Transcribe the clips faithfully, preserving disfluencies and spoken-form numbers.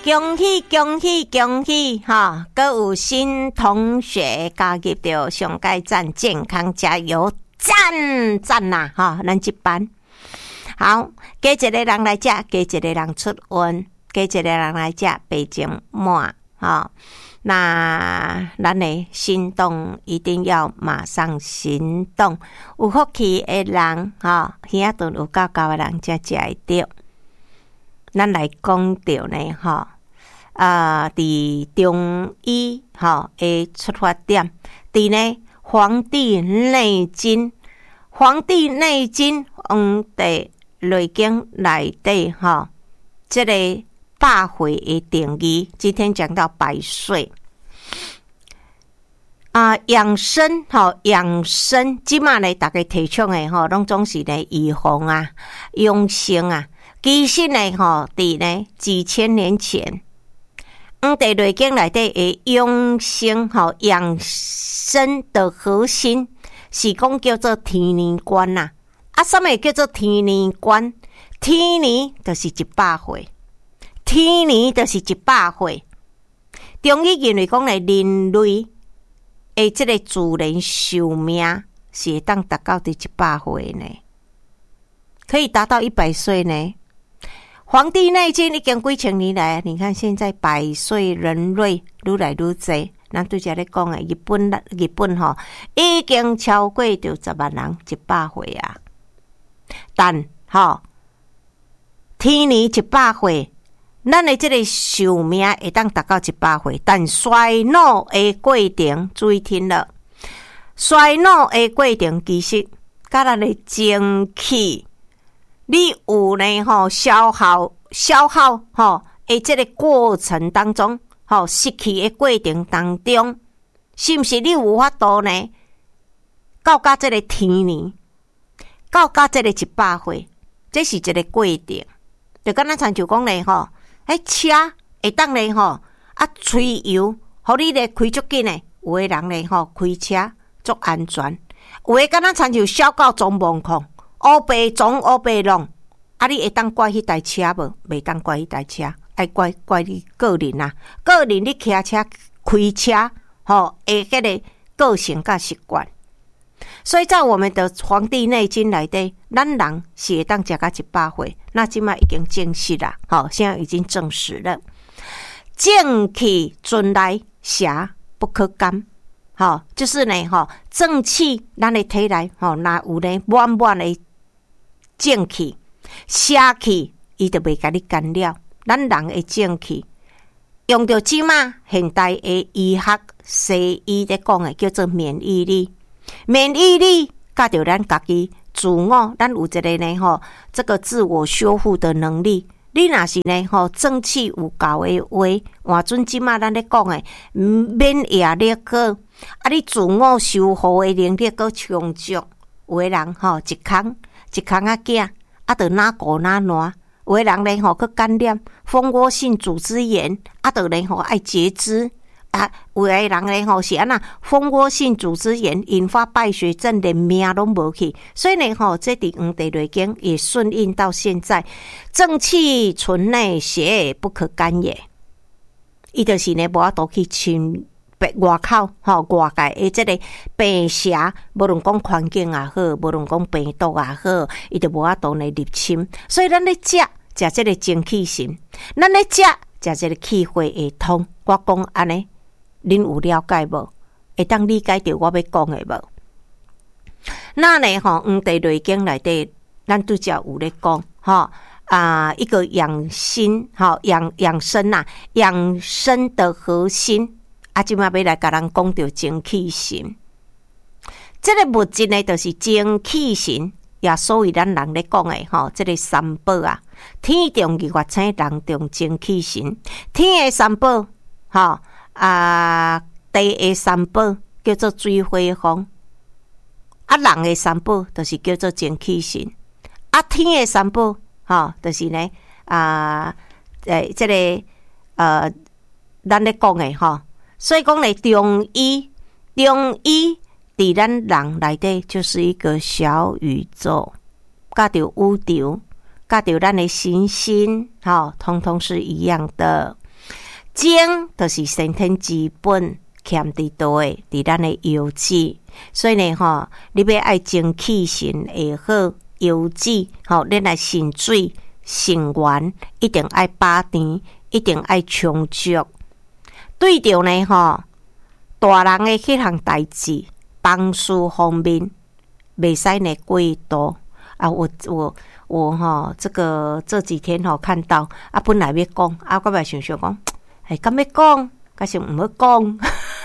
恭喜恭喜恭喜哈！各有新同学加入到上界站健康加油赞赞呐哈！咱这班好，加一个人来吃，加一个人出温，加一个人来吃北京馍哈。那咱的行动一定要马上行动，有福气的人哈，耳朵有够高的人才食会到。咱来讲到呢哈。啊，伫中医哈诶出发点，伫呢《黄帝内经》《黄帝内经》黄帝内经内底哈，这个百会的定义，今天讲到百岁啊，养生哈，养生即马呢，大家提倡的哈，拢总是呢预防啊、养生啊，其实呢哈，伫呢几千年前。黄帝内经内底的养生吼养生的核心是讲叫做天年观呐、啊，啊，什么叫做天年观？天年就是一百岁，天年就是一百岁。中医认为讲咧，人类的这个自然寿命是会当达到伫一百岁呢，可以达到一百岁呢。黄帝内经已经几千年来，你看现在百岁人类愈来愈多。咱对遮咧讲诶，日本日本吼已经超过着十万人一百岁啊。但吼天年一百岁，咱诶即个寿命会当达到一百岁，但衰老诶过程注意听了，衰老诶过程其实甲咱诶精气。你有呢吼消耗消耗吼诶，这个过程当中吼失去诶过程当中，是毋是你有法度呢？到达这个天年，到达这个一百岁，这是一个过程。就敢若亲像讲咧吼，迄车会当咧吼啊吹油，互你咧开足紧诶。有诶人咧吼开车足安全，有诶敢若亲像小狗撞盲控。乌白撞乌白弄，啊！你会当怪迄台车无？袂当怪迄台车，爱怪怪你个人啊！个人你骑车开车，吼，会迄个个性甲习惯。所以在我们的《黄帝内经》内底，咱人是会当食到一百岁，那即摆已经证实啦，吼，现在已经证实了。正气存来，邪不可干。吼，就是呢，吼，正气咱的体内，吼，若有呢满满的。正气、邪气，伊就袂甲你干扰。咱人的正气，用着即马现代的医学、西医咧讲的叫做免疫力。免疫力甲着咱家己自我，咱有一个呢吼，这个自我修复的能力。你若是呢吼，正气有够的话，换准即马咱咧讲的免疫力个，啊，你自我修复的能力个充足，有的人吼一空。一空仔囝，啊，着哪顾哪烂。有诶人咧吼，去感染蜂窝性组织炎，啊，着咧吼爱截肢。啊，有诶人咧吼是安那蜂窝性组织炎引发败血症，连命拢无去。所以呢吼，这伫黄帝内经也顺应到现在，正气存内，邪不可干也。伊就是呢，无法度去侵。外口吼外界诶，即个病邪，无论讲环境也好，无论讲病毒也好，伊就无法度来入侵。所以咱咧食食即个精气神，咱咧食食即个气血会通。我讲安尼，恁有了解无？会当理解着我要讲诶无？那呢吼，黄帝内经内底，咱拄则有咧讲吼啊，一个养心吼养养生呐、啊，养生的核心。啊，即马要来甲人讲到精气神，这个物质呢，就是精气神，也所谓咱人咧讲的吼，这个三宝啊，天重日月星，人重精气神。天的三宝，吼啊，地的三宝叫做水火风，啊，人的三宝就是叫做精气神，啊，天的三宝，吼，就是呢啊，诶，这个呃，咱咧讲的吼。所以讲咧，中医，中医伫咱人内底就是一个小宇宙，甲着宇宙，甲着咱的行星，吼，通通是一样的。 精就是先天基本欠伫倒诶，伫咱诶腰子，所以呢吼，你要爱精气神会好，腰子吼，你来肾水肾元一定爱把甜，一定爱充足。对着呢吼，大人诶迄项代志，房事方面袂使呢过度啊！我我我吼，这个这几天吼看到啊，本来要讲啊，我咪想想讲，哎，敢要讲，还是毋要讲？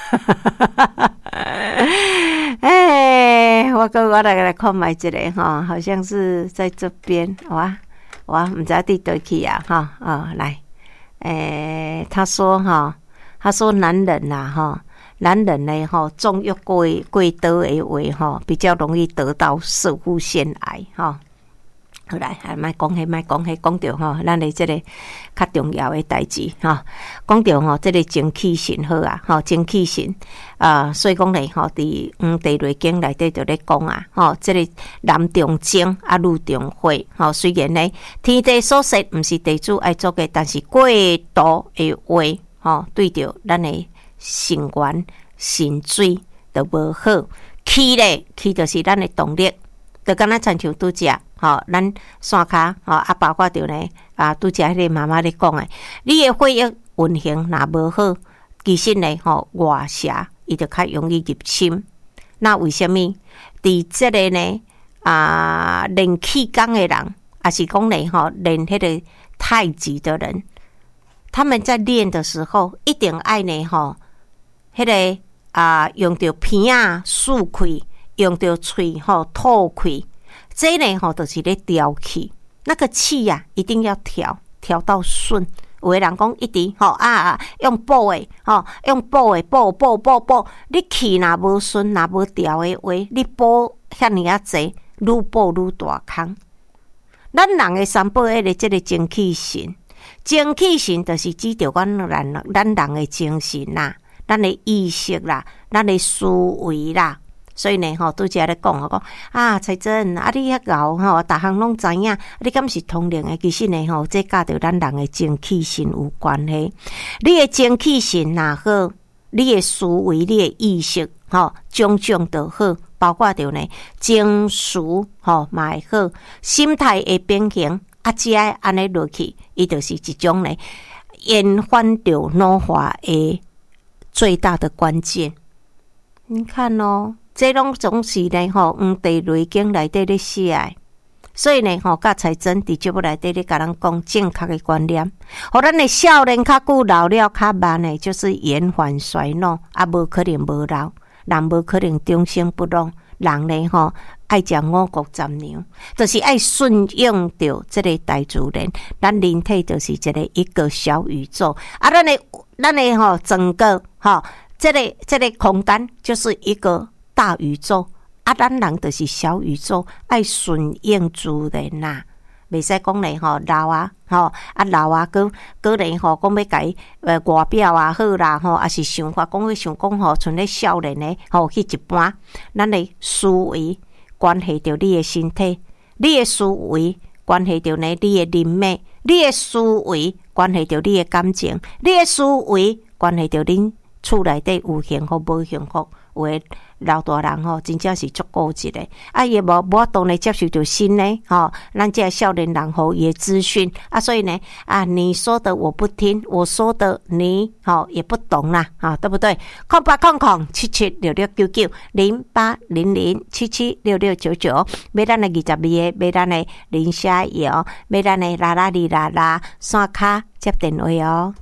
哎，我跟我来来看买一个哈，好像是在这边哇哇，唔知伫倒去啊哈啊来，诶，他说哈，他说男人呐哈，男人呢哈，纵欲过过多的话哈，比较容易得到射护腺癌哈。好来，还莫讲迄，莫讲迄，讲着吼，咱的这个较重要的代志吼，讲着吼，这个精气神好啊，吼精气神啊、呃，所以讲咧吼，伫黄帝内经内底就咧讲啊，吼，这个男重精啊，女重火，吼，虽然呢天地所设毋是地主爱做嘅，但是过度的话，吼，对着咱的肾元肾水都无好，气咧气就是咱的动力，就敢若亲像拄则。吼、哦，咱山骹吼啊，包括着呢啊，拄则迄个妈妈咧讲诶，你诶血液运行若无好，其实呢吼外邪伊就较容易入侵。那为什么？伫即个呢啊练气功诶人，也是讲呢吼练迄个太极的人，他们在练的时候一定爱呢吼，迄、那个啊用着鼻啊漱气，用着喙吼吐气。这呢吼，就是咧调气，那个气呀、啊，一定要调调到顺。有的人讲一直吼啊啊，用补的吼，用补的补补补补，你气若无顺，若无调的话，你补遐尔啊济，愈补愈大空。咱人的三宝迄个即个精气神，精气神就是指着咱人咱人的精神啦，咱的意识啦，咱的思维啦。所以呢，吼，拄则咧讲，我讲啊，彩珍啊，你遐敖吼，逐项拢知影，你敢是通灵诶？其实呢，吼，这甲着咱人诶精气神有关系。你诶精气神若好，你诶思维、你诶意识，吼，种种都好，包括着呢情绪，吼，嘛会好，心态会平衡，啊，只爱安尼落去，伊就是一种呢延缓着老化诶最大的关键。你看哦。这拢总是呢吼，黄帝内经内底咧写诶，所以呢吼，甲财真伫节目内底咧甲咱讲正确诶观念，互咱诶少年较久，老了较慢诶，就是延缓衰老，啊无可能无老，人无可能终生不老，人呢吼爱食五谷杂粮，就是爱顺应着即个大自然，咱人体就是一个一个小宇宙，啊，咱诶咱诶吼整个吼，即个即个空间就是一个。大宇宙啊，咱人就是小宇宙，爱顺应自然啦，袂使讲咧吼老啊，吼啊老啊，搁搁咧吼讲要改呃外表啊好啦，吼也是想法讲要想讲吼，像咧少年咧吼去一般，咱的思维关系着你的身体，你的思维关系着呢你的人脉，你的思维关系着你的感情，你的思维关系着恁厝内底有幸福无幸福。有诶老大人吼，真正是足够一个，啊，也无无法度呢接受到新呢，吼，咱这少年人吼也资讯啊，所以呢，啊，你说的我不听，我说的你吼也不懂啦，啊，对不对？空八空空七七六六九九零八零零七七六六九九，买咱的二十二个，买咱的零下油，买咱的啦啦哩啦啦，刷卡接电话哦。